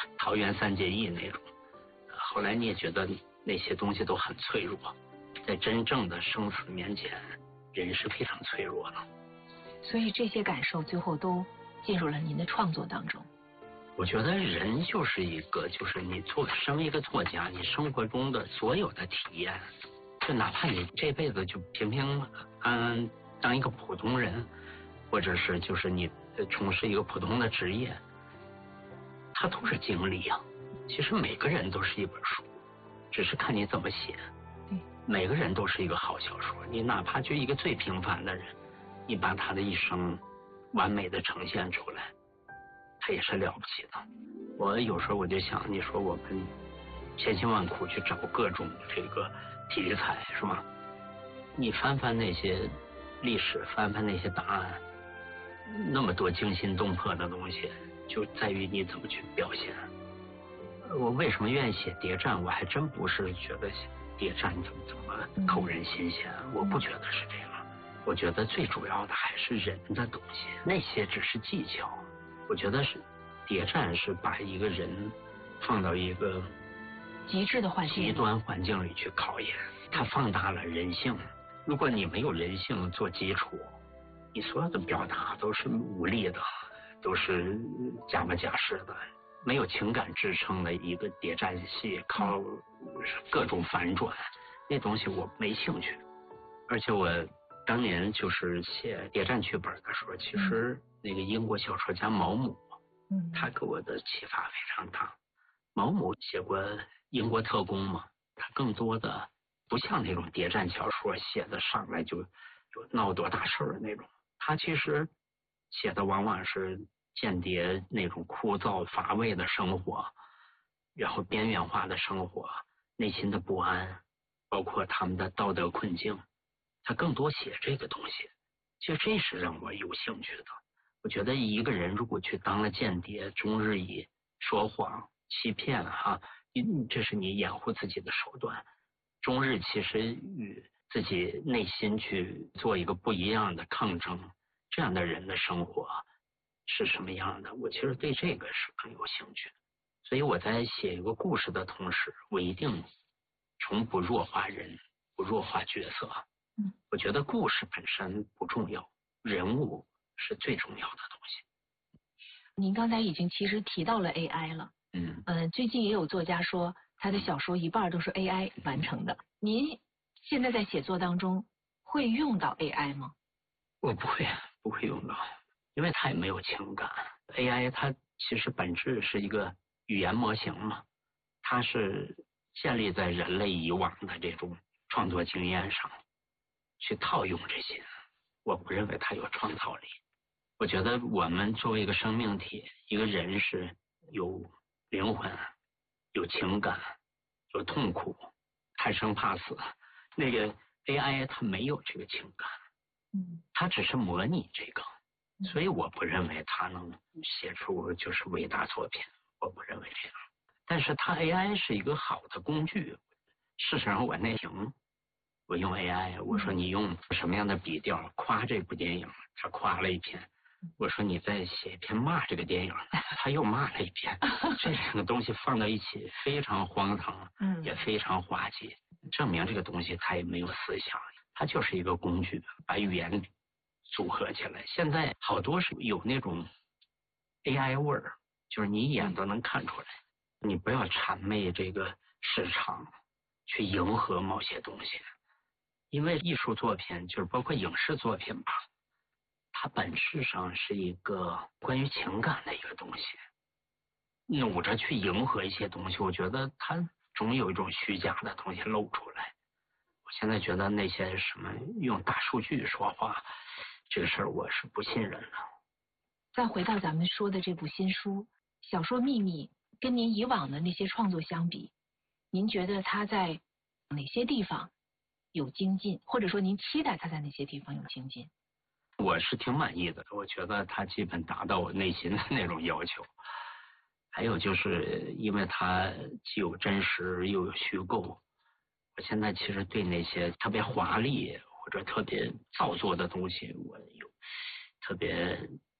桃园三结义那种。后来你也觉得那些东西都很脆弱，在真正的生死面前，人是非常脆弱的。 所以这些感受最后都进入了您的创作当中。 我觉得人就是一个，就是你身为一个作家，你生活中的所有的体验，就哪怕你这辈子就平平安安当一个普通人，或者是就是你从事一个普通的职业，它都是经历啊。其实每个人都是一本书，只是看你怎么写。每个人都是一个好小说，你哪怕就一个最平凡的人，你把他的一生完美的呈现出来，他也是了不起的。我有时候我就想，你说我们千辛万苦去找各种这个题材，是吧？你翻翻那些历史，翻翻那些答案，那么多惊心动魄的东西，就在于你怎么去表现。我为什么愿意写谍战？我还真不是觉得谍战怎么扣人心弦，我不觉得是这样。我觉得最主要的还是人的东西，那些只是技巧。我觉得是谍战是把一个人放到一个极致的环境、 极端环境里去考验，它放大了人性。如果你没有人性做基础，你所有的表达都是无力的，都是假模假式的，没有情感支撑的一个谍战戏，靠各种反转，那东西我没兴趣。而且我当年就是写谍战剧本的时候，其实那个英国小说家毛姆，他给我的启发非常大。毛姆写过英国特工嘛，他更多的不像那种谍战小说写的上来就闹多大事儿那种，他其实写的往往是间谍那种枯燥乏味的生活，然后边缘化的生活，内心的不安，包括他们的道德困境，他更多写这个东西。其实这是让我有兴趣的。我觉得一个人如果去当了间谍，终日以说谎欺骗这是你掩护自己的手段，终日其实与自己内心去做一个不一样的抗争，这样的人的生活是什么样的，我其实对这个是更有兴趣的。所以我在写一个故事的同时，我一定从不弱化人，不弱化角色。我觉得故事本身不重要，人物是最重要的东西。 您刚才已经其实提到了 AI 了。最近也有作家说他的小说一半都是 AI 完成的。您现在在写作当中会用到 AI 吗？ 我不会用到，因为它也没有情感。AI 它其实本质是一个语言模型嘛，它是建立在人类以往的这种创作经验上去套用这些，我不认为它有创造力。我觉得我们作为一个生命体，一个人是有灵魂，有情感，有痛苦，贪生怕死。那个 AI 它没有这个情感，它只是模拟这个，所以我不认为它能写出就是伟大作品，我不认为这样。但是它 AI 是一个好的工具。事实上我那行我用 AI， 我说你用什么样的笔调夸这部电影，他夸了一篇。我说你再写一篇骂这个电影，他又骂了一篇。这两个东西放到一起非常荒唐，也非常滑稽，证明这个东西它也没有思想，它就是一个工具，把语言组合起来。现在好多是有那种 AI 味儿，就是你一眼都能看出来。你不要谄媚这个市场，去迎合某些东西。因为艺术作品就是包括影视作品吧，它本质上是一个关于情感的一个东西，努着去迎合一些东西，我觉得它总有一种虚假的东西露出来。我现在觉得那些什么用大数据说话这个事儿，我是不信任的。 再回到咱们说的这部新书《小说秘密》，跟您以往的那些创作相比，您觉得它在哪些地方有精进，或者说您期待它在哪些地方有精进？ 我是挺满意的，我觉得它基本达到我内心的那种要求。还有就是因为它既有真实又有虚构，我现在其实对那些特别华丽或者特别造作的东西，我有特别